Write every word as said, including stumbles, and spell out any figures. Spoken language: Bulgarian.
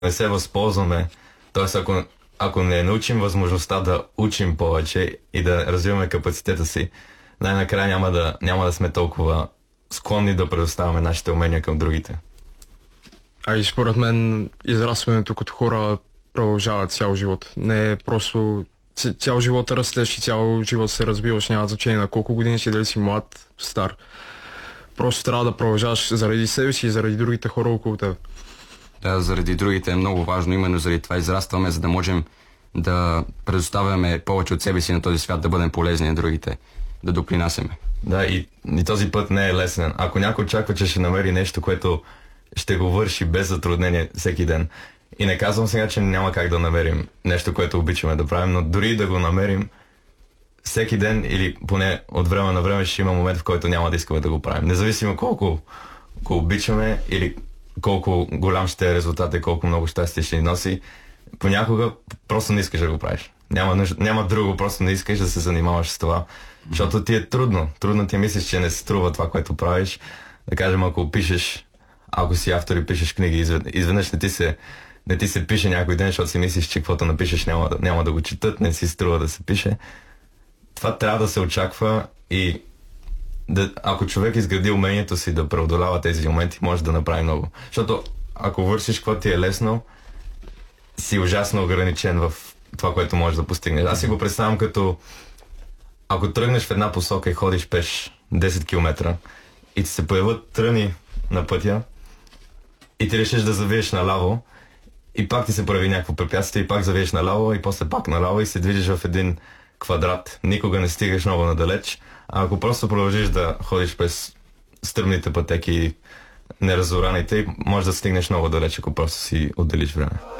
не се възползваме, т.е. ако, ако не научим възможността да учим повече и да развиваме капацитета си, най-накрая няма да, няма да сме толкова склонни да предоставяме нашите умения към другите. А и според мен израстването като хора продължава цял живот. Не е просто цял живот растеш и цял живот се развиваш, няма значение на колко години си, дали си млад, стар. Просто трябва да продължаваш заради себе си и заради другите хора около теб. Да, заради другите е много важно, именно заради това израстваме, за да можем да предоставяме повече от себе си на този свят, да бъдем полезни на другите, да допринасяме. Да, и, и този път не е лесен. Ако някой очаква, че ще намери нещо, което ще го върши без затруднение всеки ден, и не казвам сега, че няма как да намерим нещо, което обичаме да правим, но дори да го намерим, всеки ден или поне от време на време ще има момент, в който няма да искаме да го правим. Независимо колко го обичаме или колко голям ще е резултат и колко много щастие ще ни носи, понякога просто не искаш да го правиш. Няма, нужда, няма друго, просто не искаш да се занимаваш с това, защото ти е трудно. Трудно ти мислиш, че не се струва това, което правиш. Да кажем, ако пишеш, ако си автор и пишеш книги, изведнъж не ти се не ти се пише някой ден, защото си мислиш, че каквото напишеш няма, няма да го четат, не си струва да се пише. Това трябва да се очаква и да, ако човек изгради умението си да преодолява тези моменти, може да направи много. Защото ако вършиш какво ти е лесно, си ужасно ограничен в това, което можеш да постигнеш. Аз си го представям като ако тръгнеш в една посока и ходиш пеш десет километра и ти се появят тръни на пътя и ти решиш да завиеш наляво и пак ти се прави някакво препятствие и пак завиеш наляво и после пак наляво и се движиш в един квадрат. Никога не стигаш много надалеч. А ако просто продължиш да ходиш през стръмните пътеки, неразораните, може да стигнеш много далеч, ако просто си отделиш време.